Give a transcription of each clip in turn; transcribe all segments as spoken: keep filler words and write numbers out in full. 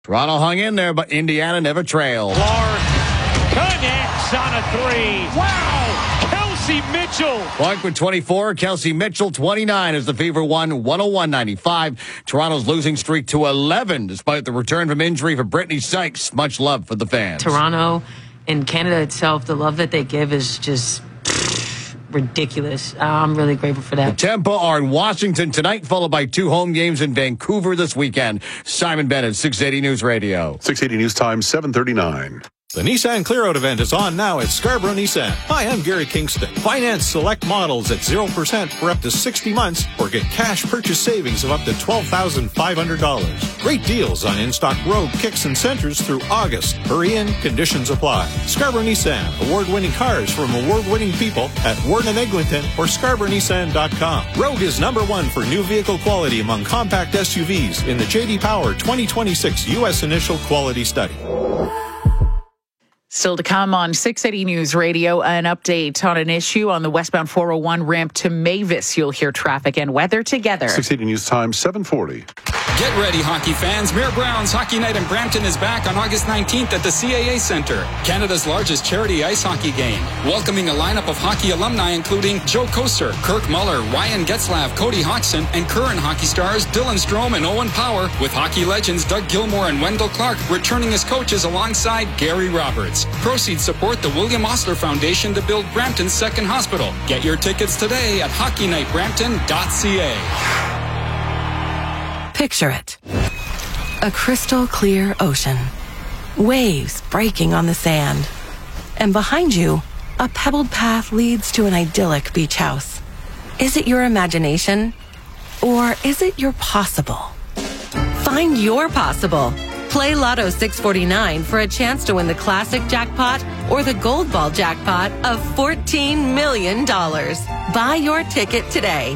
Toronto hung in there, but Indiana never trailed. Clark connects on a three. Wow! Kelsey Mitchell. Clark with twenty-four, Kelsey Mitchell twenty-nine as the Fever won one oh one ninety-five. Toronto's losing streak to eleven despite the return from injury for Brittany Sykes. Much love for the fans. Toronto and Canada itself, the love that they give is just ridiculous. I'm really grateful for that. The Tempo are in Washington tonight, followed by two home games in Vancouver this weekend. Simon Bennett, six eighty News Radio. six eighty News Time, seven thirty-nine. The Nissan Clear-Out event is on now at Scarborough Nissan. Hi, I'm Gary Kingston. Finance select models at zero percent for up to sixty months or get cash purchase savings of up to twelve thousand five hundred dollars. Great deals on in-stock Rogue, Kicks, and Centers through August. Hurry in, conditions apply. Scarborough Nissan, award-winning cars from award-winning people at Warren and Eglinton or scarborough nissan dot com. Rogue is number one for new vehicle quality among compact S U Vs in the J D Power twenty twenty-six U S Initial Quality Study. Still to come on six eighty News Radio, an update on an issue on the westbound four oh one ramp to Mavis. You'll hear traffic and weather together. six eighty News Time, seven forty. Get ready, hockey fans. Mayor Brown's Hockey Night in Brampton is back on August nineteenth at the C A A Centre, Canada's largest charity ice hockey game. Welcoming a lineup of hockey alumni including Joe Koser, Kirk Muller, Ryan Getzlav, Cody Hodgson, and current hockey stars Dylan Strome and Owen Power, with hockey legends Doug Gilmour and Wendell Clark returning as coaches alongside Gary Roberts. Proceeds support the William Osler Foundation to build Brampton's second hospital. Get your tickets today at hockey night brampton dot c a. Picture it. A crystal clear ocean. Waves breaking on the sand. And behind you, a pebbled path leads to an idyllic beach house. Is it your imagination? Or is it your possible? Find your possible. Play Lotto six forty-nine for a chance to win the classic jackpot or the gold ball jackpot of fourteen million dollars. Buy your ticket today.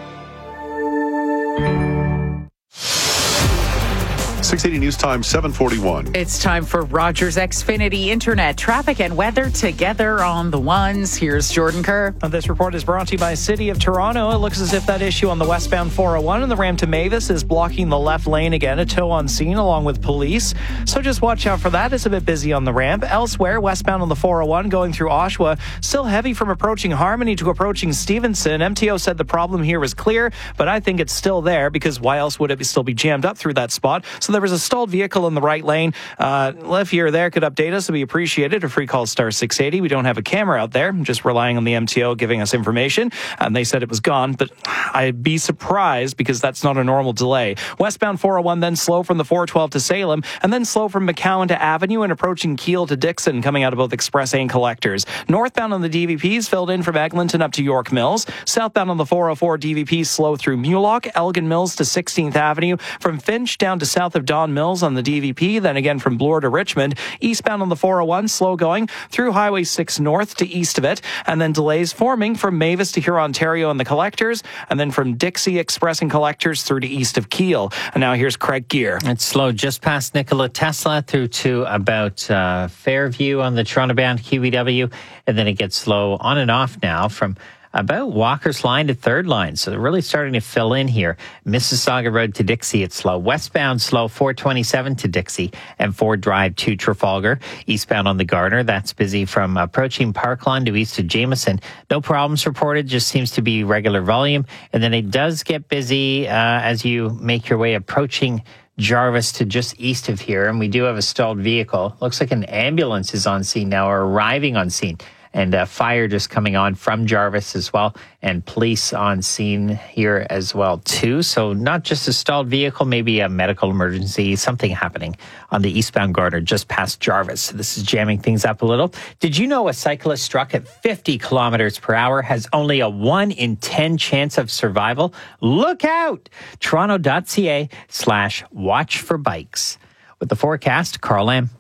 six eighty News Time, seven forty-one. It's time for Rogers Xfinity Internet traffic and weather together on the ones. Here's Jordan Kerr. This report is brought to you by City of Toronto. It looks as if that issue on the westbound four oh one and the ramp to Mavis is blocking the left lane again. A tow on scene along with police. So just watch out for that. It's a bit busy on the ramp. Elsewhere, westbound on the four oh one going through Oshawa, still heavy from approaching Harmony to approaching Stevenson. M T O said the problem here is clear, but I think it's still there because why else would it still be jammed up through that spot? So there was a stalled vehicle in the right lane. Uh, if you're there, could update us. It'd be appreciated. A free call star six eighty. We don't have a camera out there. I'm just relying on the M T O giving us information. And they said it was gone, but I'd be surprised because that's not a normal delay. Westbound four oh one then slow from the four twelve to Salem and then slow from McCowan to Avenue and approaching Keele to Dixon coming out of both Express and Collectors. Northbound on the D V Ps filled in from Eglinton up to York Mills. Southbound on the four oh four D V Ps slow through Mulock, Elgin Mills to sixteenth Avenue, from Finch down to south of Don Mills on the D V P, then again from Bloor to Richmond. Eastbound on the four oh one, slow going through Highway six north to east of it, and then delays forming from Mavis to Huron, Ontario and the Collectors, and then from Dixie Express and Collectors through to east of Keele. And now here's Craig Gear. It's slow just past Nikola Tesla through to about uh, Fairview on the Toronto-bound Q E W, and then it gets slow on and off now from about Walker's Line to Third Line. So they're really starting to fill in here. Mississauga Road to Dixie, it's slow. Westbound slow, four twenty-seven to Dixie and Ford Drive to Trafalgar. Eastbound on the Gardner, that's busy from approaching Parkland to east of Jameson. No problems reported, just seems to be regular volume. And then it does get busy uh, as you make your way approaching Jarvis to just east of here. And we do have a stalled vehicle. Looks like an ambulance is on scene now, or arriving on scene. And uh, fire just coming on from Jarvis as well, and police on scene here as well too. So not just a stalled vehicle, maybe a medical emergency, something happening on the eastbound Gardner just past Jarvis. So this is jamming things up a little. Did you know a cyclist struck at fifty kilometers per hour has only a one in ten chance of survival? Look out! Toronto.ca slash watch for bikes. With the forecast, Carl Lamb.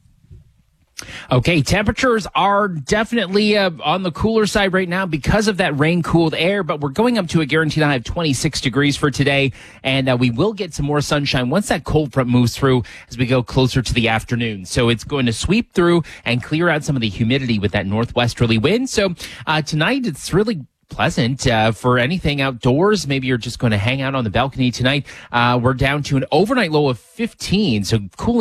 Okay, temperatures are definitely uh, on the cooler side right now because of that rain-cooled air, but we're going up to a guaranteed high of twenty-six degrees for today, and uh, we will get some more sunshine once that cold front moves through as we go closer to the afternoon. So it's going to sweep through and clear out some of the humidity with that northwesterly wind. So uh, tonight, it's really pleasant uh, for anything outdoors. Maybe you're just going to hang out on the balcony tonight. Uh, we're down to an overnight low of fifteen, so cooling